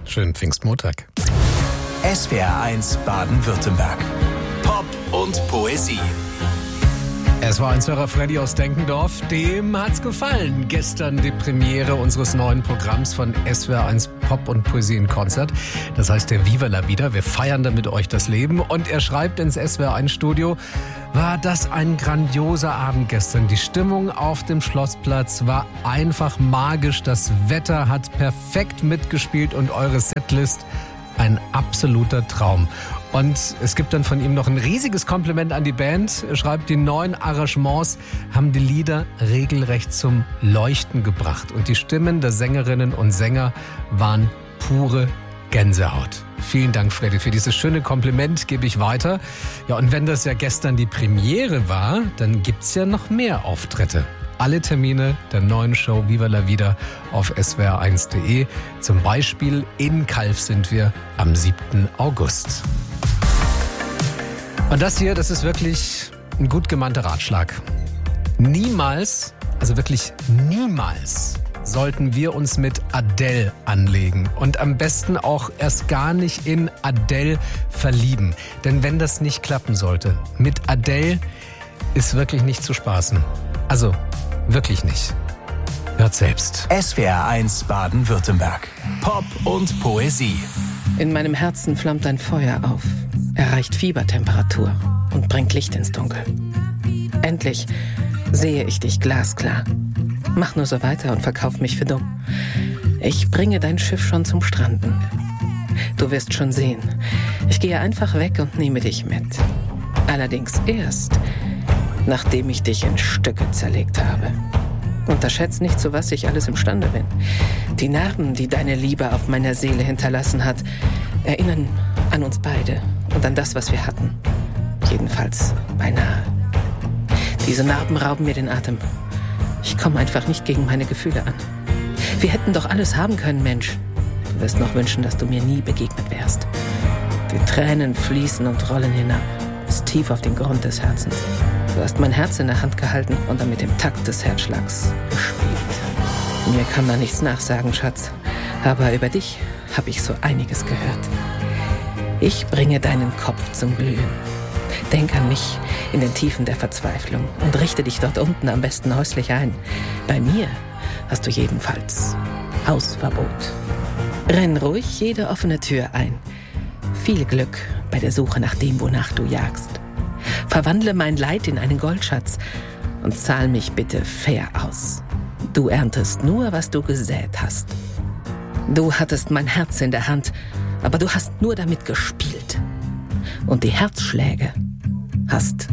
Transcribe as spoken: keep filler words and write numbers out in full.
Schönen Pfingstmontag. S W R eins Baden-Württemberg. Pop und Poesie. Es war ein Hörer Freddy aus Denkendorf. Dem hat's gefallen. Gestern die Premiere unseres neuen Programms von S W R eins Pop und Poesie in Konzert. Das heißt der Viva la Vida. Wir feiern damit euch das Leben. Und er schreibt ins S W R eins Studio: War das ein grandioser Abend gestern. Die Stimmung auf dem Schlossplatz war einfach magisch. Das Wetter hat perfekt mitgespielt und eure Setlist ein absoluter Traum. Und es gibt dann von ihm noch ein riesiges Kompliment an die Band. Er schreibt, die neuen Arrangements haben die Lieder regelrecht zum Leuchten gebracht. Und die Stimmen der Sängerinnen und Sänger waren pure Gänsehaut. Vielen Dank, Freddy, für dieses schöne Kompliment gebe ich weiter. Ja, und wenn das ja gestern die Premiere war, dann gibt's ja noch mehr Auftritte. Alle Termine der neuen Show Viva la Vida auf S W R eins punkt de. Zum Beispiel in Calw sind wir am siebten August. Und das hier, das ist wirklich ein gut gemeinter Ratschlag. Niemals, also wirklich niemals, sollten wir uns mit Adele anlegen. Und am besten auch erst gar nicht in Adele verlieben. Denn wenn das nicht klappen sollte, mit Adele ist wirklich nicht zu spaßen. Also, wirklich nicht. Hört selbst. S W R eins Baden-Württemberg. Pop und Poesie. In meinem Herzen flammt ein Feuer auf, erreicht Fiebertemperatur und bringt Licht ins Dunkel. Endlich sehe ich dich glasklar. Mach nur so weiter und verkauf mich für dumm. Ich bringe dein Schiff schon zum Stranden. Du wirst schon sehen. Ich gehe einfach weg und nehme dich mit. Allerdings erst, nachdem ich dich in Stücke zerlegt habe. Unterschätz nicht, zu was ich alles imstande bin. Die Narben, die deine Liebe auf meiner Seele hinterlassen hat, erinnern an uns beide und an das, was wir hatten. Jedenfalls beinahe. Diese Narben rauben mir den Atem. Ich komme einfach nicht gegen meine Gefühle an. Wir hätten doch alles haben können, Mensch. Du wirst noch wünschen, dass du mir nie begegnet wärst. Die Tränen fließen und rollen hinab, bis tief auf den Grund des Herzens. Du hast mein Herz in der Hand gehalten und dann mit dem Takt des Herzschlags gespielt. Mir kann man nichts nachsagen, Schatz, aber über dich habe ich so einiges gehört. Ich bringe deinen Kopf zum Glühen. Denk an mich in den Tiefen der Verzweiflung und richte dich dort unten am besten häuslich ein. Bei mir hast du jedenfalls Hausverbot. Renn ruhig jede offene Tür ein. Viel Glück bei der Suche nach dem, wonach du jagst. Verwandle mein Leid in einen Goldschatz und zahl mich bitte fair aus. Du erntest nur, was du gesät hast. Du hattest mein Herz in der Hand, aber du hast nur damit gespielt. Und die Herzschläge hast